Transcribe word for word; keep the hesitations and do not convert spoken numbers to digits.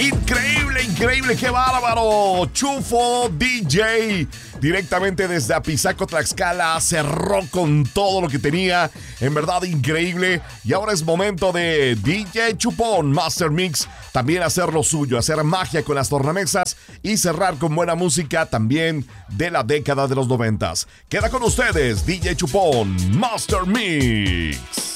Increíble, increíble, qué bárbaro. Chufo D J, directamente desde Apizaco, Tlaxcala, cerró con todo lo que tenía. En verdad, increíble. Y ahora es momento de D J Chupón Master Mix. También hacer lo suyo, hacer magia con las tornamesas y cerrar con buena música también de la década de los noventas. Queda con ustedes, D J Chupón Master Mix.